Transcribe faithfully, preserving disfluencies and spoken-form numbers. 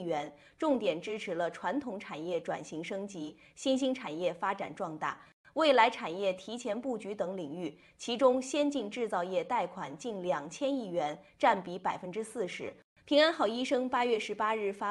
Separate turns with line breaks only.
亿元，重点支持了传统产业转型升级、新兴产业发展壮大、未来产业提前布局等领域。其中，先进制造业贷款近两千亿元，占比百分之四十。平安好医生八月十八日发